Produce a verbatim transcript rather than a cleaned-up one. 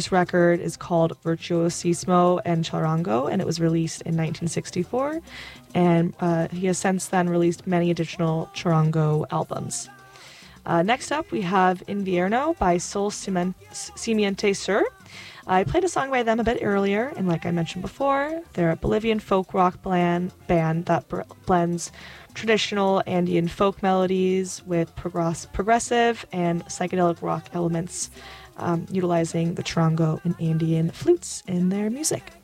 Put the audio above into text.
this record is called Virtuosismo and Charango, and it was released in nineteen sixty-four. And uh, he has since then released many additional charango albums. Uh, next up, we have Invierno by Sol Ciment- Simiente Sur. I played a song by them a bit earlier, and like I mentioned before, they're a Bolivian folk rock bland, band that br- blends traditional Andean folk melodies with progress- progressive and psychedelic rock elements, um, utilizing the charango and Andean flutes in their music.